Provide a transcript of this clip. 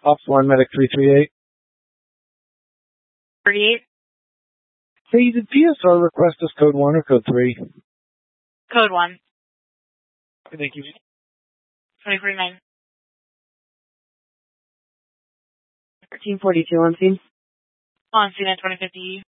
Ops 1 Medic 338. 38. Hey, did PSR request us code 1 or code 3? Code 1. Thank you. 2049. 1342 on scene. On scene at 2050.